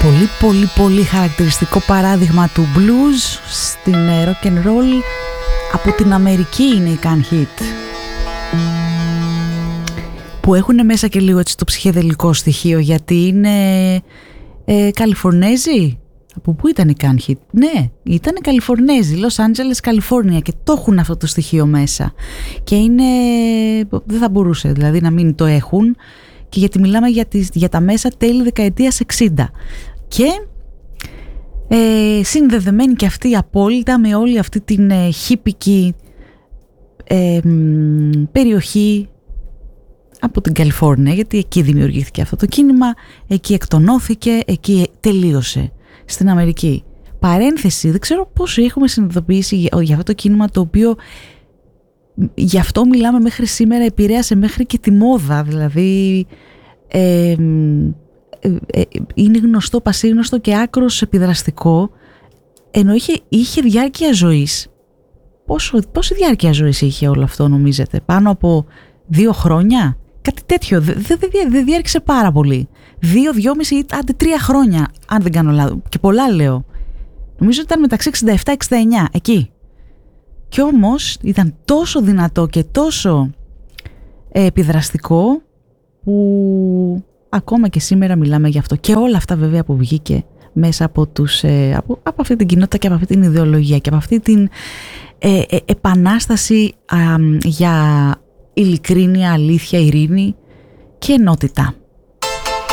Πολύ χαρακτηριστικό παράδειγμα του blues στην rock and roll. Από την Αμερική είναι η Can Hit, που έχουν μέσα και λίγο έτσι το ψυχεδελικό στοιχείο, γιατί είναι Καλιφορνέζοι. Από πού ήταν η Can Hit? Ναι, ήταν Καλιφορνέζοι, Los Angeles, Καλιφόρνια, και το έχουν αυτό το στοιχείο μέσα. Και είναι, δεν θα μπορούσε δηλαδή να μην το έχουν, και γιατί μιλάμε για τα μέσα τέλη δεκαετίας 60. Και συνδεδεμένη και αυτή απόλυτα με όλη αυτή την χίπικη περιοχή από την Καλιφόρνια, γιατί εκεί δημιουργήθηκε αυτό το κίνημα, εκεί εκτονώθηκε, εκεί τελείωσε, στην Αμερική. Παρένθεση, δεν ξέρω πόσο έχουμε συνειδητοποιήσει για αυτό το κίνημα, το οποίο γι' αυτό μιλάμε μέχρι σήμερα, επηρέασε μέχρι και τη μόδα, δηλαδή είναι γνωστό, πασίγνωστο και άκρος επιδραστικό, ενώ είχε διάρκεια ζωής. Πόση διάρκεια ζωής είχε όλο αυτό, νομίζετε? Πάνω από 2 χρόνια? Κάτι τέτοιο, δεν διάρκησε πάρα πολύ. 2, 2,5, άντε 3 χρόνια, αν δεν κάνω λάθος. Και πολλά λέω. Νομίζω ότι ήταν μεταξύ 67-69, εκεί. Κι όμως ήταν τόσο δυνατό και τόσο επιδραστικό, που ακόμα και σήμερα μιλάμε γι' αυτό. Και όλα αυτά βέβαια που βγήκε μέσα από αυτή την κοινότητα και από αυτή την ιδεολογία και από αυτή την επανάσταση για ειλικρίνεια, αλήθεια, ειρήνη και ενότητα.